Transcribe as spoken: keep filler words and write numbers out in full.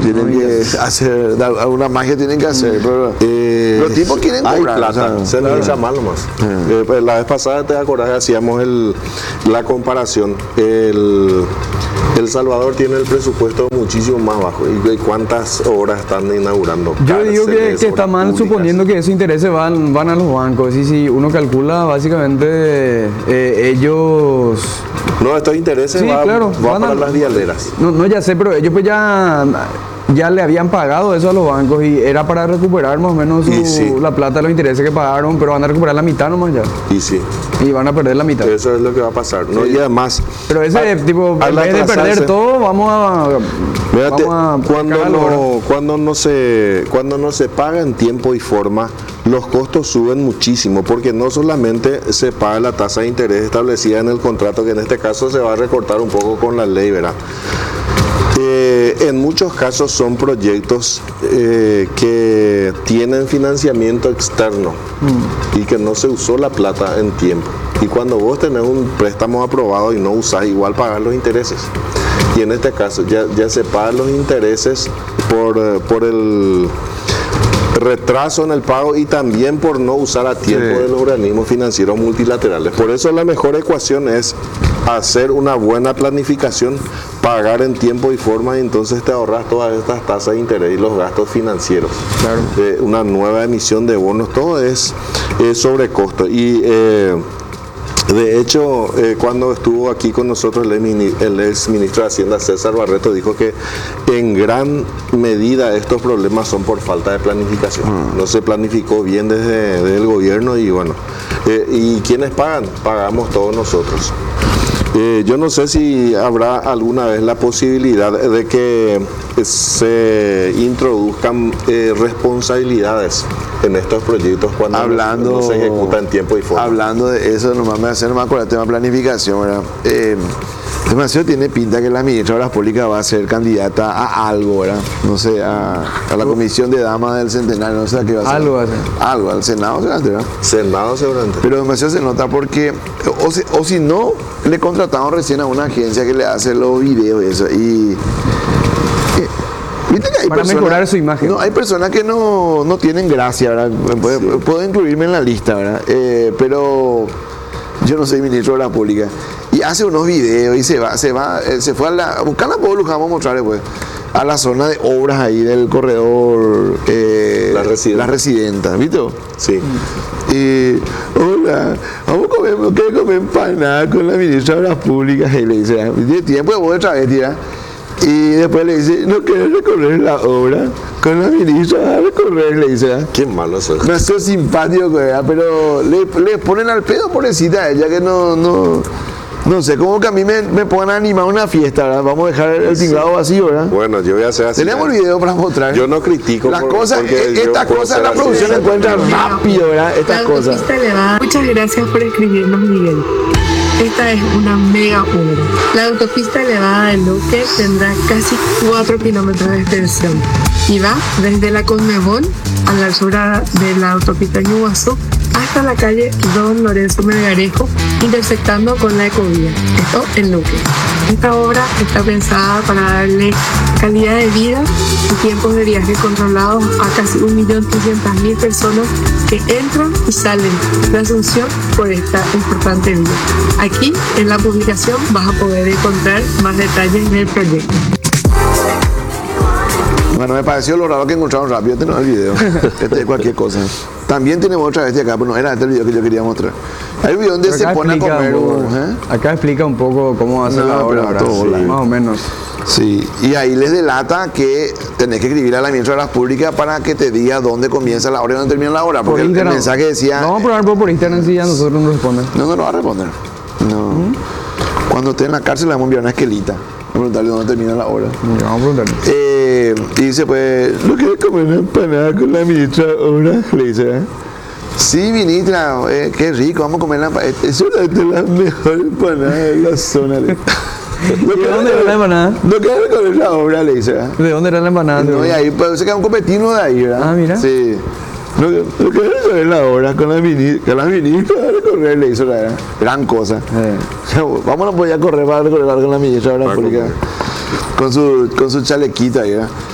Tienen no, que ya. hacer, dar- alguna magia tienen que hacer, pero eh, los tipos quieren Hay cobrar. plata, o sea, se necesita más nomás. Eh, pues, la vez pasada, te acordás, hacíamos el, la comparación. El, El Salvador tiene el presupuesto muchísimo más bajo. ¿Y y cuántas horas están inaugurando? Yo digo que, Cárceles, que está obras mal públicas? suponiendo que esos intereses van, van a los bancos. Y si uno calcula, básicamente eh, ellos... No, estos intereses Sí, van claro, va van para a- las vialeras. No, no, ya sé, pero ellos pues ya, ya le habían pagado eso a los bancos y era para recuperar más o menos su- Y sí. la plata de los intereses que pagaron, pero van a recuperar la mitad nomás ya. Y sí, Y van a perder la mitad. eso es lo que va a pasar. ¿No? Y además, Pero ese a- tipo, al en vez de atrasarse- perder todo, vamos a... Fíjate, vamos a cuando, cagarlo, ¿verdad? no, cuando, no se, cuando no se paga en tiempo y forma, los costos suben muchísimo, porque no solamente se paga la tasa de interés establecida en el contrato, que en este caso se va a recortar un poco con la ley, ¿verdad? Eh, en muchos casos son proyectos eh, que tienen financiamiento externo y que no se usó la plata en tiempo. Y cuando vos tenés un préstamo aprobado y no usás, igual pagar los intereses. Y en este caso ya, ya se pagan los intereses por, eh, por el retraso en el pago y también por no usar a tiempo Sí. de los organismos financieros multilaterales. Por eso la mejor ecuación es hacer una buena planificación, pagar en tiempo y forma, y entonces te ahorras todas estas tasas de interés y los gastos financieros. Claro. Eh, una nueva emisión de bonos, todo es eh, sobre costo. Y eh, de hecho, eh, cuando estuvo aquí con nosotros el, mini- el ex ministro de Hacienda, César Barreto, dijo que en gran medida estos problemas son por falta de planificación. No se planificó bien desde, desde el gobierno y bueno, eh, ¿y quiénes pagan? Pagamos todos nosotros. Eh, yo no sé si habrá alguna vez la posibilidad de que se introduzcan eh, responsabilidades en estos proyectos cuando no- hablando, no se ejecuta en tiempo y forma. Hablando de eso, nomás me hace, no me acuerdo el tema de planificación, ¿verdad? Eh, demasiado tiene pinta que la ministra de Obras Públicas va a ser candidata a algo, ¿verdad? No sé, a, a la comisión de damas del centenario, no sé a qué va a ser. Algo va a ser. Algo, al Senado, ¿verdad? Senado seguramente. Pero demasiado se nota porque, o si, o si no, le contratamos recién a una agencia que le hace los videos y eso. Y. eh, ¿Viste que hay Para personas- mejorar su imagen. No, hay personas que no, no tienen gracia, ¿verdad? Puedo, Sí. puedo incluirme en la lista, ¿verdad? Eh, pero yo no soy ministro de la pública. Y hace unos videos y se va, se va, eh, se fue a la. Buscarla puedo, lo vamos a mostrar después. A la zona de obras ahí del corredor. eh, La Residenta. La residenta, ¿viste? Sí. Y, hola, vamos a comer, quiero comer empanada con la ministra de Obras Públicas. Y le dice, tiene tiempo de voy otra vez, tira. Y después le dice, ¿no quieres recorrer la obra? Con la ministra a recorrer, le dice. ¿ah? Qué malo eso. Me hace simpático, ¿verdad? Pero le, le ponen al pedo, pobrecita a ella, que no, no, no sé, como que a mí me, me pongan a animar una fiesta, ¿verdad? Vamos a dejar el tinglado vacío, ¿verdad? Bueno, yo voy a hacer así. Tenemos el video para mostrar. Yo no critico. Las por- cosas, porque eh, yo estas puedo cosas ser la así. producción encuentra rápido, ¿verdad? Estas La cosas. autopista elevada. Muchas gracias por escribirnos, Miguel. Esta es una mega obra. La autopista elevada de Luque tendrá casi cuatro kilómetros de extensión y va desde la Conmebol a la altura de la autopista Ñuguazú hasta la calle Don Lorenzo Melgarejo, intersectando con la Ecovía. Esto en Luque. Esta obra está pensada para darle calidad de vida y tiempos de viaje controlados a casi un millón trescientas mil personas que entran y salen de Asunción por esta importante vía. Aquí en la publicación vas a poder encontrar más detalles del proyecto. Bueno, me pareció lo raro que encontraron rápido. Este no es el video. Este es cualquier cosa. También tenemos otra vez de acá, pero no era este el video que yo quería mostrar. Hay un video donde Pero se acá pone a explica comer un poco, un. ¿eh? Acá explica un poco cómo va a ser No, la obra, pero ¿verdad? todo Sí, online. más o menos. Sí, y ahí les delata que tenés que escribir a la ministra de las Públicas para que te diga dónde comienza la hora y dónde termina la hora. Por Porque el, el Instagram. mensaje decía. Vamos a probar por, por Instagram si ya nosotros nos responden. No, no lo va a responder. No. Cuando esté en la cárcel le vamos a enviar una esquelita. Vamos a preguntarle dónde termina la hora. Ya, vamos a preguntarle. Eh, y dice, pues, ¿no quieres comer una empanada con la ministra ahora? Le dice, ¿eh? Sí, ministra, eh, qué rico, vamos a comer la empanada. Es una de las mejores empanadas de la zona. Le- ¿No ¿De dónde era la empanada? ¿No quieres comer la obra? Le dice, ¿eh? ¿De dónde era la empanada? No, y ahí pues, se queda un competino de ahí, ¿verdad? Ah, mira. Sí. No, no quieres comer la obra con la ministra, con la ministra a recorrer, le hizo la gran cosa. Eh. Vámonos pues ya a correr para recorrer con la ministra de la Para Pública. correr. Con su, con su chalequita ahí, ¿verdad?